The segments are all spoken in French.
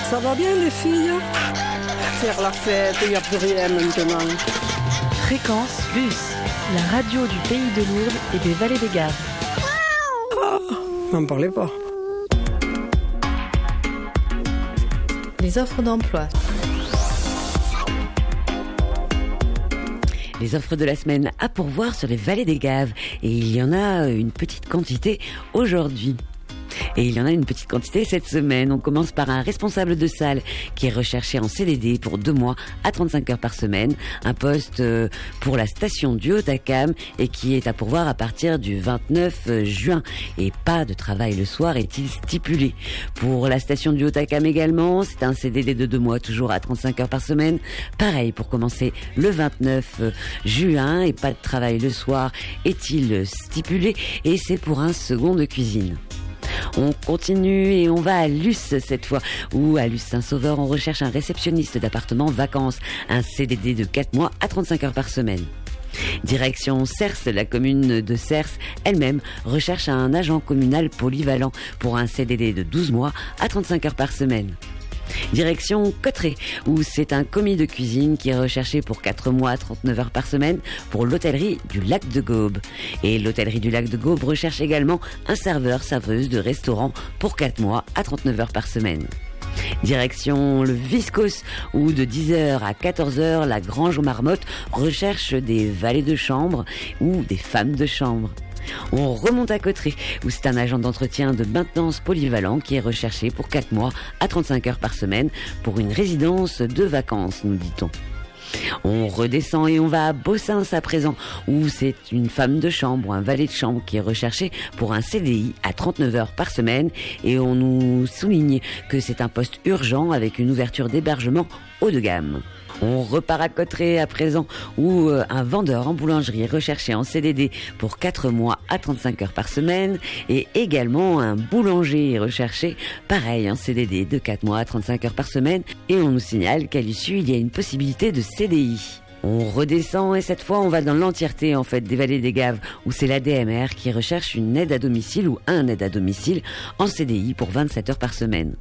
Ça va bien les filles? Faire la fête, il n'y a plus rien maintenant. Fréquence Luce, la radio du pays de Lourdes et des vallées des Gaves. N'en parlez pas. Les offres d'emploi. Les offres de la semaine à pourvoir sur les vallées des Gaves. Et il y en a une petite quantité aujourd'hui. Et il y en a une petite quantité cette semaine. On commence par un responsable de salle qui est recherché en CDD pour 2 mois à 35 heures par semaine. Un poste pour la station du Haut-Acam et qui est à pourvoir à partir du 29 juin. Et pas de travail le soir est-il stipulé. Pour la station du Haut-Acam également, c'est un CDD de 2 mois toujours à 35 heures par semaine. Pareil pour commencer le 29 juin et pas de travail le soir est-il stipulé. Et c'est pour un second de cuisine. On continue et on va à Luce cette fois, où à Luce-Saint-Sauveur, on recherche un réceptionniste d'appartement vacances, un CDD de 4 mois à 35 heures par semaine. Direction Cers, la commune de Cers elle-même recherche un agent communal polyvalent pour un CDD de 12 mois à 35 heures par semaine. Direction Cotterêts, où c'est un commis de cuisine qui est recherché pour 4 mois à 39 heures par semaine pour l'hôtellerie du Lac de Gaube. Et l'hôtellerie du Lac de Gaube recherche également un serveur-serveuse de restaurant pour 4 mois à 39 heures par semaine. Direction le Viscos, où de 10h à 14h, la Grange aux Marmottes recherche des valets de chambre ou des femmes de chambre. On remonte à Cotterêts, où c'est un agent d'entretien de maintenance polyvalent qui est recherché pour 4 mois à 35 heures par semaine pour une résidence de vacances, nous dit-on. On redescend et on va à Bossins à présent, où c'est une femme de chambre ou un valet de chambre qui est recherché pour un CDI à 39 heures par semaine, et on nous souligne que c'est un poste urgent avec une ouverture d'hébergement haut de gamme. On repart à Cotterêts à présent, où un vendeur en boulangerie est recherché en CDD pour 4 mois à 35 heures par semaine, et également un boulanger est recherché, pareil en CDD de 4 mois à 35 heures par semaine, et on nous signale qu'à l'issue il y a une possibilité de CDI. On redescend et cette fois on va dans l'entièreté en fait des vallées des Gaves, où c'est la DMR qui recherche une aide à domicile ou un aide à domicile en CDI pour 27 heures par semaine.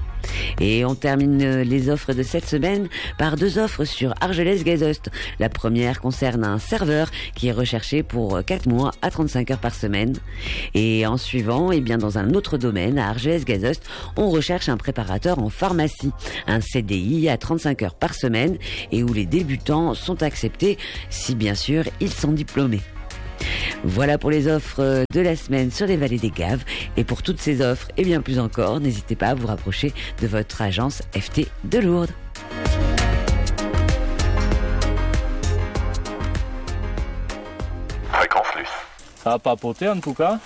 Et on termine les offres de cette semaine par 2 offres sur Argelès-Gazost. La première concerne un serveur qui est recherché pour 4 mois à 35 heures par semaine. Et en suivant, dans un autre domaine, à Argelès-Gazost, on recherche un préparateur en pharmacie. Un CDI à 35 heures par semaine et où les débutants sont acceptés si bien sûr ils sont diplômés. Voilà pour les offres de la semaine sur les vallées des Gaves. Et pour toutes ces offres et bien plus encore, n'hésitez pas à vous rapprocher de votre agence FT de Lourdes. Fréquence Luce. Ça va pas poter en tout cas.